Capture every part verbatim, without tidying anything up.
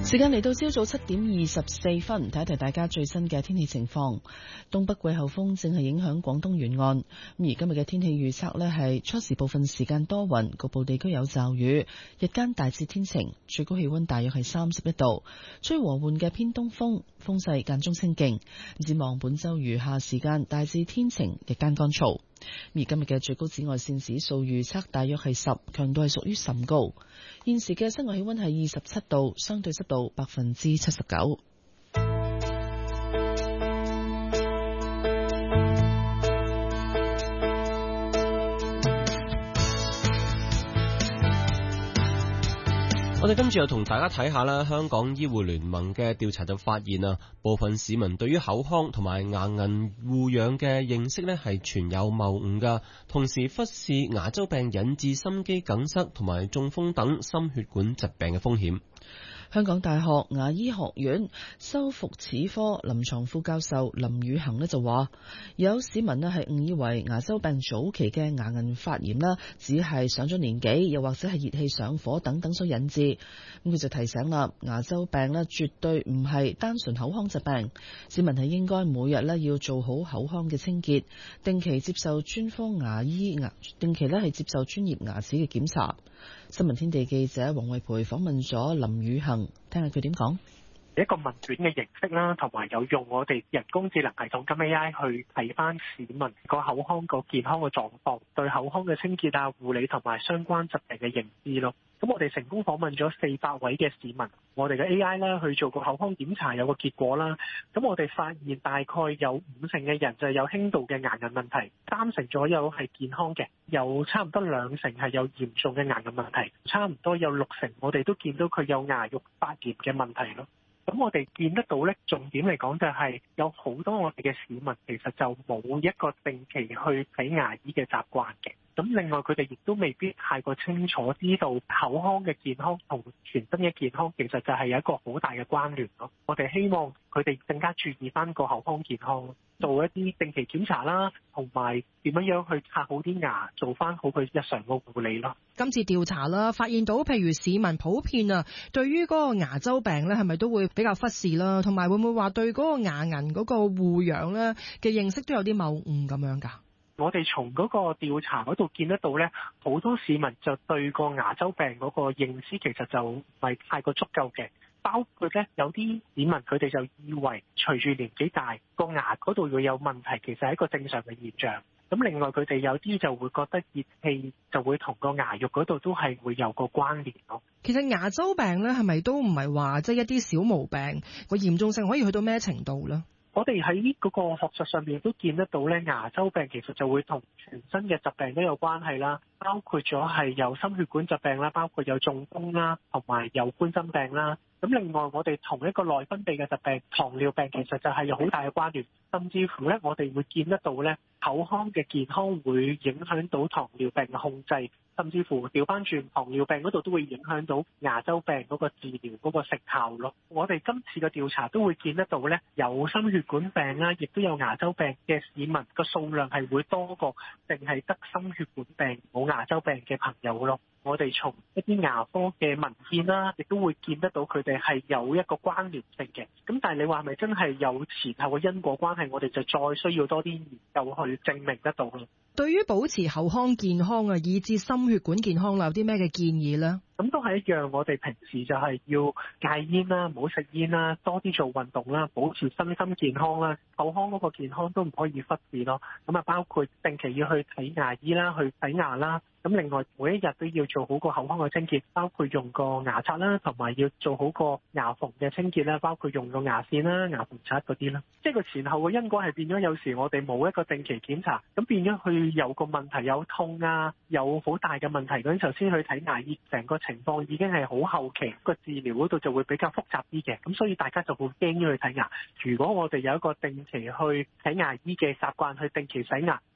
時間嚟到朝早七點二十四分，睇一睇大家最新嘅天氣情況。東北季候風正係影響廣東沿岸，咁而今日嘅天氣預測呢係初時部分時間多雲，局部地區有驟雨，日間大致天晴，最高氣溫大約係三十一度，吹和緩嘅偏東風，風勢間中清勁。展望本周餘下時間大致天晴，日間乾燥。而今日嘅最高紫外線指數預測大約係十，強度係屬於甚高。現時嘅室外氣溫係二十七度，相對濕度百分之七十九。 我哋跟住又同大家睇下啦，香港醫護聯盟嘅調查就發現啊，部分市民對於口腔同埋牙齦護養嘅認識呢係存有謬誤噶，同時忽視牙周病引致心肌梗塞同埋中風等心血管疾病嘅風險。 香港大學牙醫學院修復齒科臨床副教授林宇恒呢就話，有市民呢係誤以為牙周病早期嘅牙齦發炎啦，只係上咗年紀，又或者係熱氣上火等等所引致。咁佢就提醒啦，牙周病呢絕對唔係單純口腔疾病，市民係應該每日呢要做好口腔嘅清潔，定期接受專科牙醫牙，定期呢係接受專業牙齒嘅檢查。新聞天地記者黃慧培訪問咗林宇恒，聽下佢點講。 一個問卷嘅形式啦，同埋有用我哋人工智能系統金 A I 去睇翻市民個口腔個健康嘅狀況，對口腔嘅清潔啊、護理同埋相關疾病嘅認知咯。咁我哋成功訪問咗四百位嘅市民，我哋嘅 A I 啦去做個口腔檢查，有個結果啦。咁我哋發現大概有五成嘅人就有輕度嘅牙齦問題，三成左右係健康嘅，有差唔多兩成係有嚴重嘅牙齦問題，差唔多有六成我哋都見到佢有牙肉發炎嘅問題咯。咁我哋見得到咧，重點嚟講就係有好多我哋嘅市民其實就冇一個定期去睇牙醫嘅習慣嘅。咁另外佢哋亦都未必太過清楚知道口腔嘅健康同全身嘅健康其實就係有一個好大嘅關聯咯。我哋希望佢哋更加注意翻個口腔健康，做一啲定期檢查啦，同埋點樣樣去刷好啲牙，做翻好佢日常個護理咯。 今次調查啦，發現到譬如市民普遍啊，對於嗰個牙周病咧，係咪都會比較忽視啦？同埋會唔會話對嗰個牙齦嗰個護養咧嘅認識都有啲謬誤咁樣㗎？ 我哋從嗰個調查嗰度見得到咧，好多市民就對個牙周病嗰個認知其實就唔係太過足夠嘅，包括咧有啲市民佢哋就以為隨住年紀大個牙嗰度會有問題，其實係一個正常嘅現象。咁另外佢哋有啲就會覺得熱氣就會同個牙肉嗰度都係會有個關聯咯。 其實牙周病咧係咪都唔係話即係一啲小毛病，個嚴重性可以去到咩程度咧？ 我哋喺嗰個學術上面都見得到咧，牙周病其實就會同全身嘅疾病都有關係啦，包括咗係有心血管疾病啦，包括有中風啦，同埋有冠心病啦。咁另外我哋同一個內分泌嘅疾病糖尿病其實就係有好大嘅關聯，甚至乎咧我哋會見得到咧口腔嘅健康會影響到糖尿病嘅控制，甚至乎調翻轉糖尿病嗰度都會影響到牙周病嗰個治療嗰個成效咯。我哋今次嘅調查都會見得到咧，有心血管病啦，亦都有牙周病嘅市民個數量係會多過淨係得心血管病冇牙周病嘅朋友咯。我哋從一啲牙科嘅文獻啦，亦都會見得到佢哋係有一個關聯性嘅。咁但係你話係咪真係有前後嘅因果關係？我哋就再需要多啲研究去證明得到咯。 對於保持口腔健康啊，以至心血管健康，有啲咩嘅建議呢？ 咁都係一樣，我哋平時就係要戒煙啦，唔好食煙啦，多啲做運動啦，保持身心健康啦，口腔嗰個健康都唔可以忽視咯。咁啊，包括定期要去睇牙醫啦，去洗牙啦。咁另外每一日都要做好個口腔嘅清潔，包括用個牙刷啦，同埋要做好個牙縫嘅清潔啦，包括用個牙線啦、牙縫刷嗰啲啦。即係個前後嘅因果係變咗，有時我哋冇一個定期檢查，咁變咗佢有個問題有痛啊，有好大嘅問題嗰陣時候先去睇牙醫，成個情況已經係好後期，個治療嗰度就會比較複雜啲嘅。咁所以大家就會驚咗去睇牙。如果我哋有一個定期去睇牙醫嘅習慣，去定期洗牙，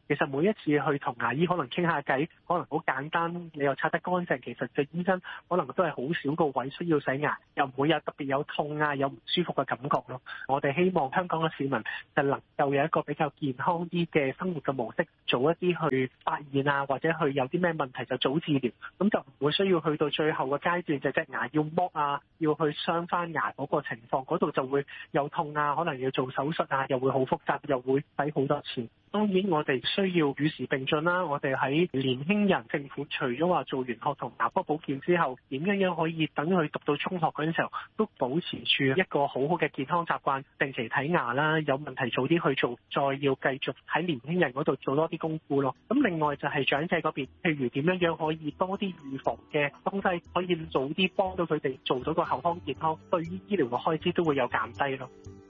其實每一次去同牙醫可能傾下偈，可能好簡單，你又刷得乾淨，其實隻醫生可能都係好少個位需要洗牙，又唔會有特別有痛啊，有唔舒服嘅感覺咯。我哋希望香港嘅市民就能夠有一個比較健康啲嘅生活嘅模式，做一啲去發現啊，或者去有啲咩問題就早治療，咁就唔會需要去到最後嘅階段，就隻牙要剝啊，要去鑲翻牙嗰個情況，嗰度就會有痛啊，可能要做手術啊，又會好複雜，又會使好多錢。當然我哋需要與時並進啦，我哋喺年輕人，政府除咗話做完學同牙科保健之後，點樣樣可以等佢讀到中學嗰陣時候都保持住一個好好嘅健康習慣，定期睇牙啦，有問題早啲去做，再要繼續喺年輕人嗰度做多啲功夫咯。咁另外就係長者嗰邊，譬如點樣樣可以多啲預防嘅東西，可以早啲幫到佢哋做到個口腔健康，對於醫療嘅開支都會有減低咯。